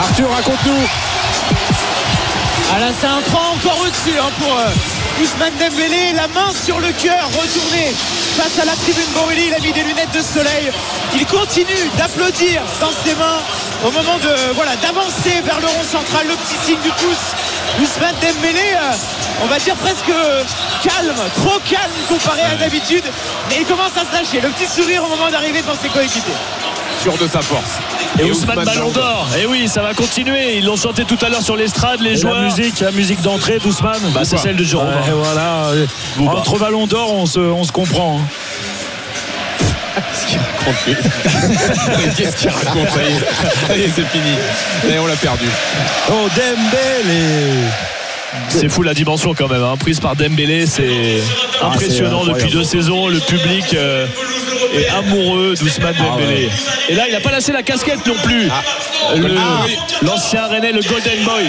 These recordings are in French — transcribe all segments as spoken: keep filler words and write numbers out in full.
Arthur, raconte-nous. Ah là, c'est un cran encore au-dessus hein, pour euh, Ousmane Dembélé. La main sur le cœur, retournée face à la tribune Borelli. Il a mis des lunettes de soleil. Il continue d'applaudir dans ses mains au moment de voilà d'avancer vers le rond central. Le petit signe du pouce. Ousmane Dembélé, euh, on va dire presque calme, trop calme comparé à d'habitude. Mais il commence à se lâcher. Le petit sourire au moment d'arriver devant ses coéquipiers. Sûr de sa force. Et, et Ousmane, Ousmane Ballon d'Or. Et oui, ça va continuer. Ils l'ont chanté tout à l'heure sur l'estrade, les et joueurs. La musique, la musique d'entrée d'Ousmane. Bah, c'est celle de Jérôme. Ouais, voilà. Bouba. Entre Ballon d'Or, on se, on se comprend. Hein. Qu'est-ce qu'il raconte Qu'est-ce qu'il raconte Allez, c'est fini. Et on l'a perdu. Oh, Dembélé. C'est fou la dimension quand même, hein. Prise par Dembélé, c'est ah, impressionnant c'est depuis deux saisons. Le public euh, est amoureux d'Ousmane Dembélé. Ah, ouais. Et là, il n'a pas lâché la casquette non plus. Ah. Le, ah. L'ancien Rennais, le Golden Boy.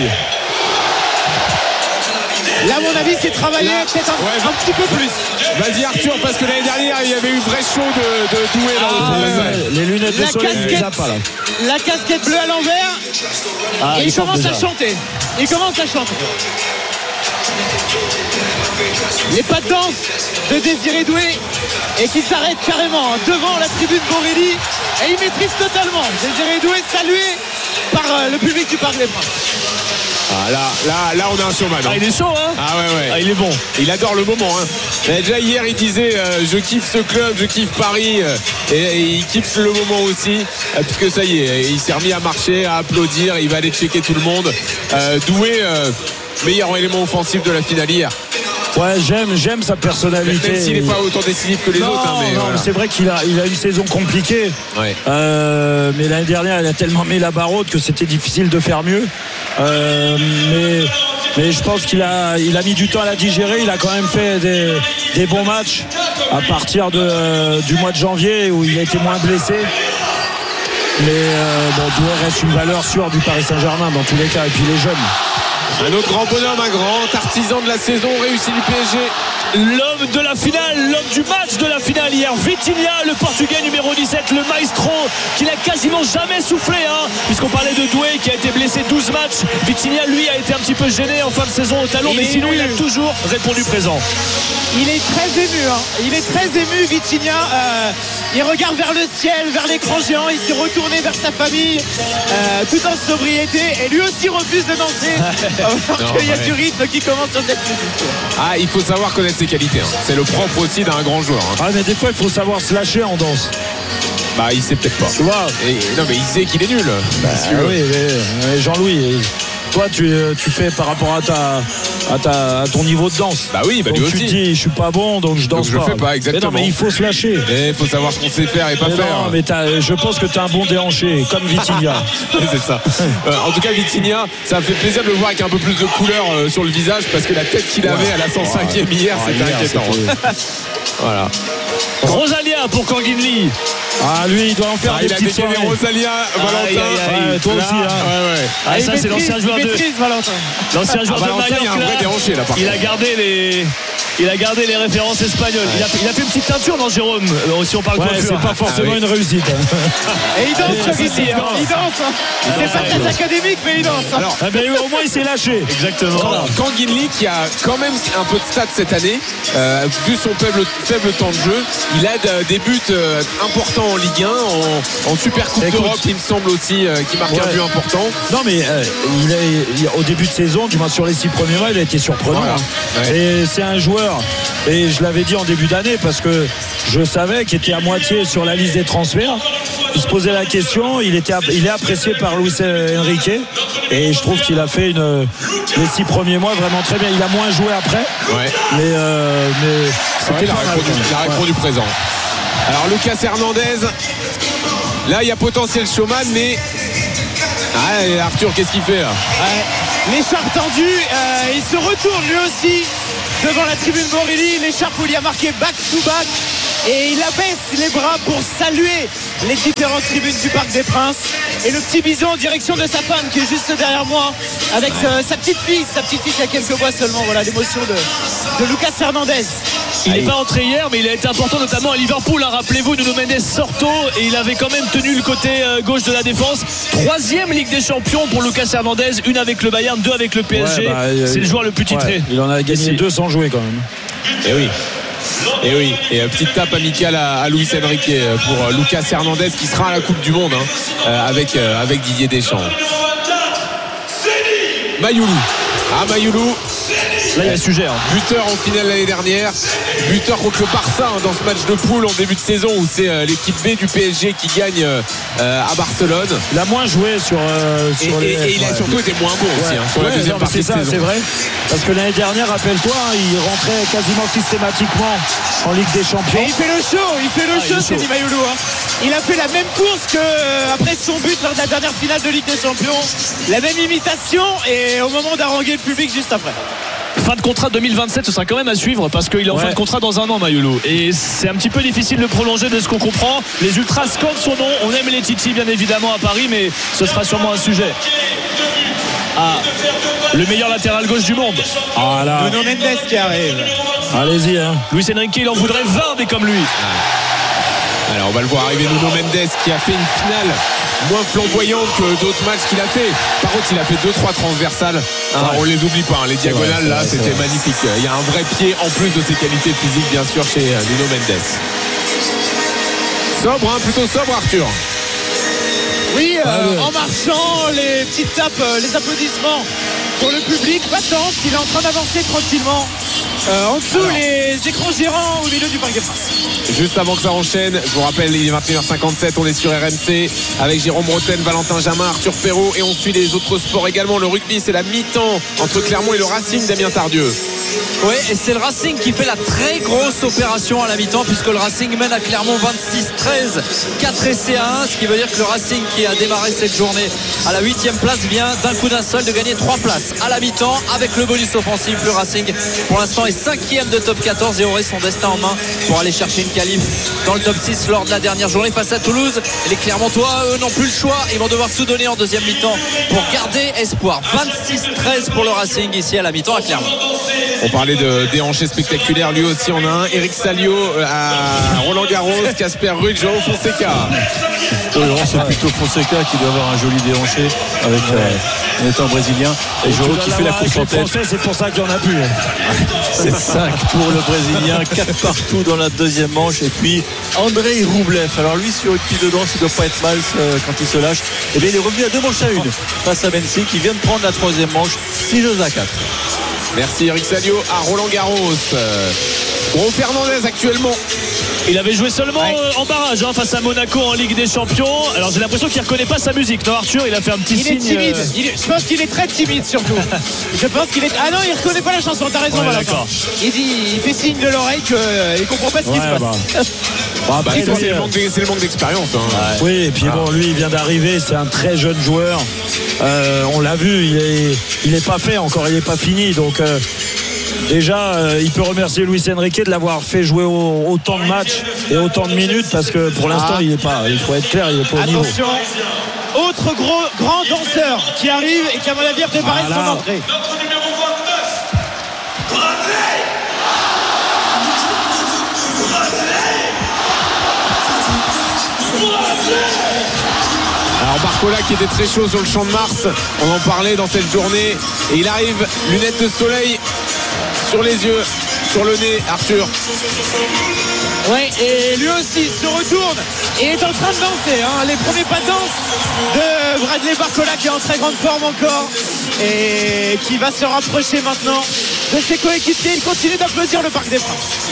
Là, à mon avis, c'est travaillé là, peut-être un, ouais, un petit peu plus. Vas-y, Arthur, parce que l'année dernière, il y avait eu vrai chaud de, de Doué. Là, ah, ouais, ouais. Les lunettes de soleil, casquette, pas, là. La casquette bleue à l'envers. Ah, et il, il commence déjà. à chanter. Il commence à chanter. Les pas de danse de Désiré Doué et qui s'arrête carrément devant la tribune Borelli et il maîtrise totalement. Désiré Doué salué par le public du Parc des Princes. Ah, là, là, là, on a un showman. Hein. Ah, il est chaud, hein. Ah ouais, ouais. Ah, il est bon. Il adore le moment. Hein. Et déjà hier, il disait euh, je kiffe ce club, je kiffe Paris, euh, et, et il kiffe le moment aussi, euh, puisque ça y est, il s'est remis à marcher, à applaudir. Il va aller checker tout le monde. Euh, Doué, euh, meilleur élément offensif de la finale hier. Ouais, j'aime, j'aime sa personnalité. Même s'il n'est pas autant décisif que les non, autres. Hein, mais non, voilà. mais c'est vrai qu'il a, il a une saison compliquée. Ouais. Euh, mais l'année dernière, il a tellement mis la barre haute que c'était difficile de faire mieux. Euh, mais, mais je pense qu'il a, il a mis du temps à la digérer. Il a quand même fait des, des bons matchs à partir de, euh, du mois de janvier où il a été moins blessé. Mais euh, bon, Doué reste une valeur sûre du Paris Saint-Germain dans tous les cas. Et puis les jeunes. Un autre grand bonhomme, un grand artisan de la saison réussi du P S G. L'homme de la finale, l'homme du match de la finale hier, Vitinha, le Portugais numéro dix-sept, le maestro, qui n'a quasiment jamais soufflé, hein, puisqu'on parlait de Doué qui a été blessé douze matchs. Vitinha, lui, a été un petit peu gêné en fin de saison au talon, il mais sinon ému. Il a toujours répondu présent. Il est très ému, hein. Il est très ému, Vitinha. Euh, il regarde vers le ciel, vers l'écran géant, il s'est retourné vers sa famille, euh, tout en sobriété, et lui aussi refuse de danser. Alors qu'il y a ouais. du rythme qui commence sur cette musique. Ah, il faut savoir connaître ses qualités. Hein. C'est le propre aussi d'un grand joueur. Hein. Ah, mais des fois, il faut savoir se lâcher en danse. Bah, il sait peut-être pas. Tu vois. Et, non, mais il sait qu'il est nul. Bah, si oui, mais Jean-Louis. Toi, tu, tu fais par rapport à, ta, à, ta, à ton niveau de danse. Bah oui, bah donc lui tu aussi. Tu dis, je suis pas bon, donc je danse donc pas. Je le fais pas, exactement. Mais non, mais il faut se lâcher. Il faut savoir ce qu'on sait faire et pas mais faire. Non, mais je pense que tu as un bon déhanché, comme Vitinha. C'est ça. euh, en tout cas, Vitinha, ça me fait plaisir de le voir avec un peu plus de couleur euh, sur le visage, parce que la tête qu'il avait ouais. à la cent cinquième ouais. hier, c'était hier, inquiétant. C'était... voilà. Rosalia pour Kanguinli. Ah, lui, il doit en faire ah, des il petites soirées. Il a Rosalia, Valentin. Aïe, aïe, aïe. Ouais, toi là, aussi. Hein. Ouais, ouais. Ah, ah, ça, c'est l'ancien joueur de. Valentin. L'ancien joueur ah, de Mallorca. Il y a un vrai déhanché là, par il a gardé les. Il a gardé les références espagnoles. Ouais. Il, a, il a fait une petite teinture dans Jérôme. Euh, si on parle ouais, coiffure. C'est pas forcément ah, oui. une réussite. Et il danse, ce ici. Hein. Il danse. Hein. C'est pas très académique, mais il danse. Alors, ah ben, au moins, il s'est lâché. Exactement. Voilà. Kanguinli, qui a quand même un peu de stats cette année, euh, vu son faible, faible temps de jeu, il a de, des buts euh, importants en Ligue un, en, en Super Coupe Écoute, d'Europe, il me semble aussi, euh, qui marque ouais. un but important. Non, mais euh, il est, il, au début de saison, du moins sur les six premiers mois, il a été surprenant. Voilà. Hein. Ouais. Et c'est un joueur. Et je l'avais dit en début d'année parce que je savais qu'il était à moitié sur la liste des transferts. Il se posait la question, il, était, il est apprécié par Luis Enrique et je trouve qu'il a fait une, les six premiers mois vraiment très bien. Il a moins joué après, ouais. mais, euh, mais c'était ouais, pas mal. Il a répondu ouais. présent. Alors Lucas Hernandez, là il y a potentiel showman, mais ah, Arthur, qu'est-ce qu'il fait là? Ouais. L'écharpe tendue, euh, il se retourne lui aussi devant la tribune Borelli, l'écharpe où il y a marqué back to back et il abaisse les bras pour saluer les différentes tribunes du Parc des Princes. Et le petit bison en direction de sa femme qui est juste derrière moi avec euh, sa petite fille, sa petite fille qui a quelques mois seulement. Voilà l'émotion de, de Lucas Hernandez. Il n'est pas entré hier, mais il a été important notamment à Liverpool, hein. Rappelez-vous, Nuno Mendes sort tôt et il avait quand même tenu le côté euh, gauche de la défense. Troisième Ligue des Champions pour Lucas Hernandez, une avec le Bayern, deux avec le P S G. Ouais, bah, c'est le joueur le plus titré. Ouais, il en a gagné deux sans jouer quand même. Et oui. Et oui, et euh, petite tape amicale à, à Luis Enrique pour euh, Lucas Hernandez qui sera à la Coupe du Monde hein, euh, avec, euh, avec Didier Deschamps. Mayoulou. Ah Mayoulou. Là il y a le sujet hein. Buteur en finale l'année dernière, buteur contre le Barça hein, dans ce match de poule en début de saison où c'est euh, l'équipe B du P S G qui gagne euh, à Barcelone. Il a moins joué sur, euh, sur et, les... et, et il a ouais. surtout été moins bon aussi ouais. hein, sur ouais, la deuxième non, partie c'est de ça, saison. C'est vrai, parce que l'année dernière, rappelle-toi, hein, il rentrait quasiment systématiquement en Ligue des Champions. Et il fait le show, il fait le ah, show, c'est dit Mayoulou. Hein. Il a fait la même course que euh, après son but lors de la dernière finale de Ligue des Champions, la même imitation et au moment d'haranguer le public juste après. Fin de contrat deux mille vingt-sept, ce sera quand même à suivre parce qu'il est en ouais. fin de contrat dans un an, Mayoulou. Et c'est un petit peu difficile de prolonger de ce qu'on comprend. Les Ultras scandent son nom. On aime les Titi bien évidemment à Paris, mais ce sera sûrement un sujet. Ah, le meilleur latéral gauche du monde. Ah là. Nuno Mendes qui arrive. Allez-y. Hein. Luis Enrique, il en voudrait vingt des comme lui. Alors on va le voir arriver, Nuno Mendes qui a fait une finale moins flamboyante que d'autres matchs qu'il a fait. Par contre il a fait deux trois transversales hein, ouais. On les oublie pas hein. Les diagonales vrai, là vrai, c'était magnifique. Il y a un vrai pied en plus de ses qualités physiques bien sûr chez Nuno Mendes. Sobre hein, plutôt sobre Arthur. Oui euh, ah, en marchant, les petites tapes, les applaudissements pour le public. Pas de danse, il est en train d'avancer tranquillement euh, en dessous. Alors, les écrans gérants au milieu du Parc des Princes. Juste avant que ça enchaîne, je vous rappelle, il est vingt et une heures cinquante-sept, on est sur R M C avec Jérôme Roten, Valentin Jamin, Arthur Perrault et on suit les autres sports également. Le rugby, c'est la mi-temps entre Clermont et le Racing, Damien Tardieu. Oui, et c'est le Racing qui fait la très grosse opération à la mi-temps puisque le Racing mène à Clermont vingt-six treize, quatre essais à un, ce qui veut dire que le Racing qui a démarré cette journée à la huitième place vient d'un coup d'un seul de gagner trois places à la mi-temps avec le bonus offensif. Le Racing pour l'instant est cinquième de top quatorze et aurait son destin en main pour aller chercher une qualif dans le top six lors de la dernière journée face à Toulouse. Et les Clermontois eux n'ont plus le choix, ils vont devoir tout donner en deuxième mi-temps pour garder espoir. Vingt-six treize pour le Racing ici à la mi-temps à Clermont. On parlait de déhanchés spectaculaires, lui aussi on a un. Eric Salio à Roland Garros, Casper Ruud, João Fonseca. Oui, c'est plutôt Fonseca qui doit avoir un joli déhanché avec euh, un étant brésilien. Et João qui fait la course en tête. C'est pour ça qu'il n'y en a plus. C'est cinq pour le Brésilien, quatre partout dans la deuxième manche. Et puis Andrei Roublev. Alors lui sur une piste de danse, il ne doit pas être mal euh, quand il se lâche. Et bien il est revenu à deux manches à une face à Mensi qui vient de prendre la troisième manche, six jeux à quatre. Merci Eric Salio à Roland Garros. euh, Gros Fernandez actuellement. Il avait joué seulement ouais. euh, en barrage hein, face à Monaco en Ligue des Champions. Alors j'ai l'impression qu'il ne reconnaît pas sa musique. Non Arthur, il a fait un petit il signe. Est timide. Euh... Il est, je pense qu'il est très timide surtout. Je pense qu'il est. Ah non, il ne reconnaît pas la chanson. T'as raison. Ouais, d'accord. Il dit, il fait signe de l'oreille qu'il ne comprend pas ce ouais, qui se passe. Bah. Bon, après, bah, c'est, le manque, c'est le manque d'expérience. Hein. Ouais. Oui, et puis ah. bon, lui, il vient d'arriver. C'est un très jeune joueur. Euh, on l'a vu. Il est, il est pas fait encore. Il n'est pas fini. Donc. Euh, Déjà, euh, il peut remercier Luis Enrique de l'avoir fait jouer au, autant de matchs et autant de minutes parce que pour l'instant, ah. il est pas. Il faut être clair, il est pas au niveau. Attention, autre gros grand danseur qui arrive et qui à mon avis a préparé voilà. son entrée. Alors Barcola qui était très chaud sur le champ de Mars, on en parlait dans cette journée et il arrive, lunettes de soleil sur les yeux, sur le nez, Arthur. Oui, et lui aussi se retourne et est en train de danser hein. Les premiers pas de danse de Bradley Barcola qui est en très grande forme encore et qui va se rapprocher maintenant de ses coéquipiers. Il continue d'applaudir le Parc des Princes.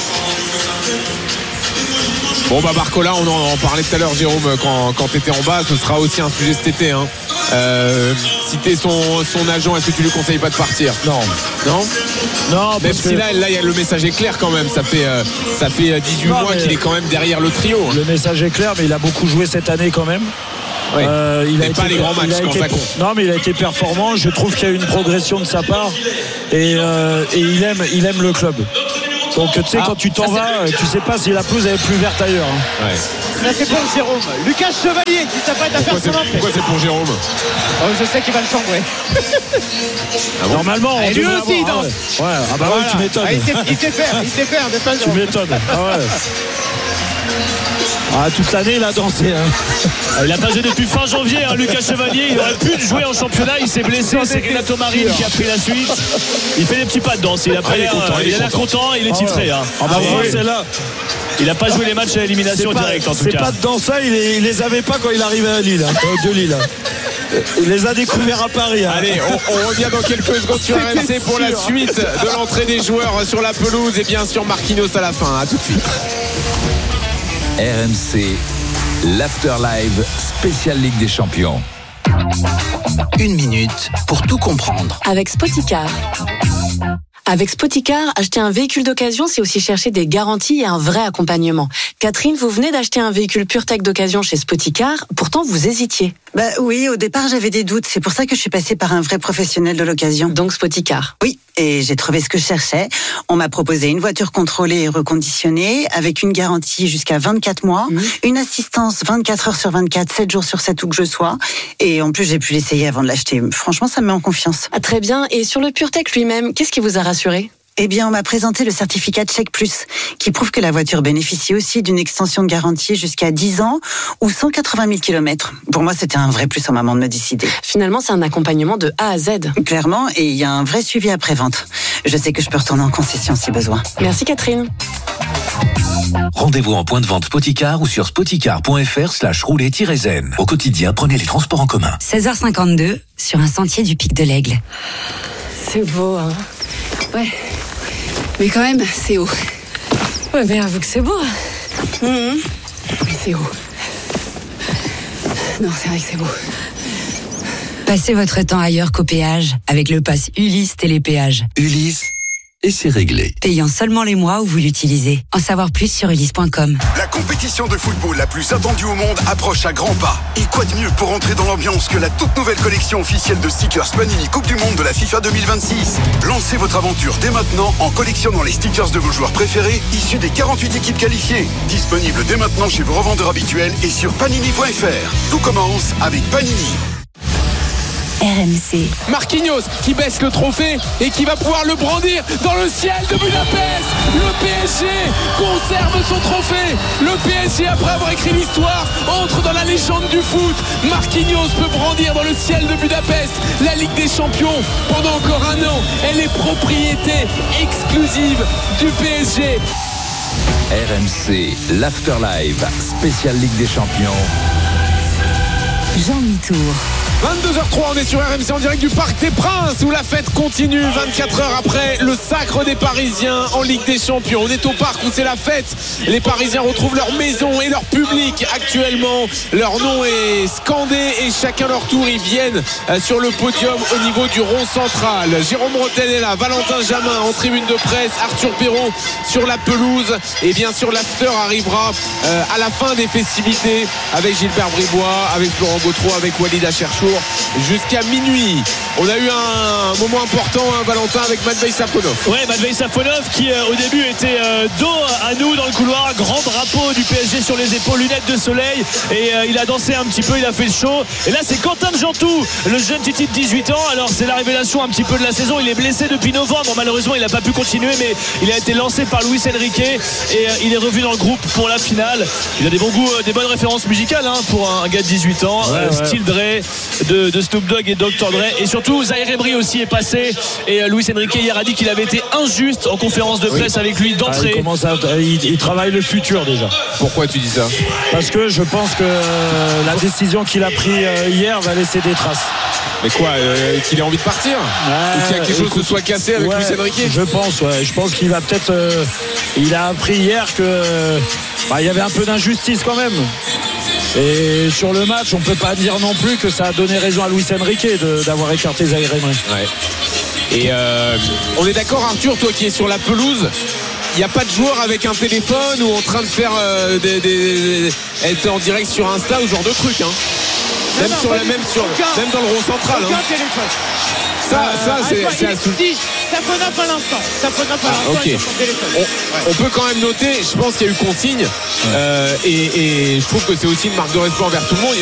Bon bah Barcola, on en, en parlait tout à l'heure Jérôme quand, quand tu étais en bas, ce sera aussi un sujet cet été hein. euh, Si t'es son, son agent, est-ce que tu lui conseilles pas de partir? Non. Non Non, même si que... là, là y a le message est clair quand même. Ça fait, euh, ça fait dix-huit non, mois qu'il est quand même derrière le trio hein. Le message est clair, mais il a beaucoup joué cette année quand même. Oui. Euh, il mais a pas été, les grands matchs quand été, ça compte. Non mais il a été performant. Je trouve qu'il y a eu une progression de sa part et, euh, et il aime, il aime le club. Donc tu sais, Ah, quand tu t'en ça, vas, tu sais pas si la pelouse elle est plus verte ailleurs. Hein. Ouais. Ça c'est pour Jérôme. Lucas Chevalier qui s'apprête à faire Pourquoi son c'est, entrée. pourquoi c'est pour Jérôme? Oh, je sais qu'il va le chambrer. Normalement, on Et lui devrait aussi, il avoir- danse. ah ouais. Ouais, ah bah Voilà. ouais, tu m'étonnes. Ah, il, sait, il sait faire, il sait faire, n'est-ce pas, Tu Jérôme? m'étonnes. Ah ouais. Ah, toute l'année, il a dansé. Hein. Ah, il n'a pas joué depuis fin janvier, hein, Lucas Chevalier. Il aurait pu jouer en championnat. Il s'est blessé. C'est Renato Marine qui a pris la suite. Il fait des petits pas de danse. Il a pas Ah, il est l'air, content, il il est a l'air content. content. Il est titré. Hein. Ah bah Ah, ouais, oui. c'est là. Il n'a pas joué les matchs à C'est élimination pas, directe en tout c'est cas. pas dedans ça, il les, il les avait pas quand il arrivait à Lille, hein, de Lille. Il les a découverts à Paris. Hein. Allez, on, on revient dans quelques secondes sur R M C pour la suite de l'entrée des joueurs sur la pelouse et bien sûr Marquinhos à la fin. À tout de suite. R M C, l'Afterlive spécial Ligue des Champions. Une minute pour tout comprendre. Avec Spoticar. Avec Spoticar, acheter un véhicule d'occasion, c'est aussi chercher des garanties et un vrai accompagnement. Catherine, vous venez d'acheter un véhicule PureTech d'occasion chez Spoticar, pourtant vous hésitiez. Bah oui, au départ j'avais des doutes, c'est pour ça que je suis passée par un vrai professionnel de l'occasion. Donc Spoticar. Oui, et j'ai trouvé ce que je cherchais. On m'a proposé une voiture contrôlée et reconditionnée, avec une garantie jusqu'à vingt-quatre mois, mmh. une assistance vingt-quatre heures sur vingt-quatre, sept jours sur sept où que je sois, et en plus j'ai pu l'essayer avant de l'acheter. Franchement, ça me met en confiance. Ah, très bien, et sur le PureTech lui-même, qu'est-ce qui vous a rassuré ? Eh bien, on m'a présenté le certificat Check Plus, qui prouve que la voiture bénéficie aussi d'une extension de garantie jusqu'à dix ans ou cent quatre-vingt mille kilomètres. Pour moi, c'était un vrai plus au moment de me décider. Finalement, c'est un accompagnement de A à Z. Clairement, et il y a un vrai suivi après-vente. Je sais que je peux retourner en concession si besoin. Merci Catherine. Rendez-vous en point de vente Spoticar ou sur spoticar.fr slash rouler-zen. Au quotidien, prenez les transports en commun. seize heures cinquante-deux, sur un sentier du Pic de l'Aigle. C'est beau, hein. Ouais. Mais quand même, c'est haut. Ouais, mais avoue que c'est beau. Mmh. C'est haut. Non, c'est vrai que c'est beau. Passez votre temps ailleurs qu'au péage avec le pass Ulysse Télépéage. Ulysse, et c'est réglé. Payant seulement les mois où vous l'utilisez. En savoir plus sur ulysse point com. La compétition de football la plus attendue au monde approche à grands pas. Et quoi de mieux pour entrer dans l'ambiance que la toute nouvelle collection officielle de stickers Panini Coupe du Monde de la FIFA deux mille vingt-six. Lancez votre aventure dès maintenant en collectionnant les stickers de vos joueurs préférés issus des quarante-huit équipes qualifiées. Disponible dès maintenant chez vos revendeurs habituels et sur panini point f r. Tout commence avec Panini. R M C. Marquinhos qui baisse le trophée et qui va pouvoir le brandir dans le ciel de Budapest. Le P S G conserve son trophée. Le P S G, après avoir écrit l'histoire, entre dans la légende du foot. Marquinhos peut brandir dans le ciel de Budapest la Ligue des Champions pendant encore un an. Elle est propriété exclusive du P S G. R M C, l'Afterlive spécial Ligue des Champions. Jean Mitour. vingt-deux heures trois, on est sur R M C en direct du Parc des Princes où la fête continue vingt-quatre heures après le sacre des Parisiens en Ligue des Champions. On est au parc où c'est la fête. Les Parisiens retrouvent leur maison et leur public actuellement. Leur nom est scandé et chacun leur tour ils viennent sur le podium au niveau du rond central. Jérôme Rotten est là, Valentin Jamin en tribune de presse, Arthur Perron sur la pelouse et bien sûr l'after arrivera à la fin des festivités avec Gilbert Bribois, avec Florent Gautreau, avec Walid Acharchour jusqu'à minuit. On a eu un moment important, hein, Valentin, avec Matvei Safonov. Ouais, Matvei Safonov qui euh, au début était euh, dos à nous dans le couloir, grand drapeau du P S G sur les épaules, lunettes de soleil et euh, il a dansé un petit peu, il a fait le show. Et là c'est Quentin Jantou, le jeune Titi de dix-huit ans. Alors c'est la révélation un petit peu de la saison. Il est blessé depuis novembre, malheureusement il n'a pas pu continuer, mais il a été lancé par Luis Enrique et euh, il est revenu dans le groupe pour la finale. Il a des bons goûts, euh, des bonnes références musicales hein, pour un, un gars de dix-huit ans, ouais, euh, ouais. style Dre de, de Snoop Dogg et docteur Dre. Et surtout Zaire Emery aussi est passé et euh, Luis Enrique hier a dit qu'il avait été injuste en conférence de presse oui. avec lui d'entrée. Ah, il, commence à, il, il travaille le futur déjà. Pourquoi tu dis ça? Parce que je pense que euh, la décision qu'il a prise euh, hier va laisser des traces. Mais quoi, euh, qu'il ait envie de partir ouais, ou qu'il y a quelque chose qui se soit cassé avec ouais, Luis Enrique? Je pense, ouais. Je pense qu'il va peut-être. Euh, il a appris hier que bah, il y avait un peu d'injustice quand même. Et sur le match, on peut pas dire non plus que ça a donné raison à Luis Enrique de, d'avoir écarté Zaire Emery. Ouais. Et euh, on est d'accord, Arthur, toi qui es sur la pelouse, il n'y a pas de joueur avec un téléphone ou en train de faire euh, des, des, des, être en direct sur Insta ou ce genre de truc, hein. Même, non, sur pas la, du même, tout. sur, Aucun- même dans le rond central. Aucun Hein. téléphone. Ça, Euh, ça c'est, Alpha, c'est il- à sou- Si, ça phone à l'instant. Ça phone à Ah, l'instant ok. sur son téléphone. On, Ouais. on peut quand même noter, je pense qu'il y a eu consigne, euh, et, et je trouve que c'est aussi une marque de respect envers tout le monde.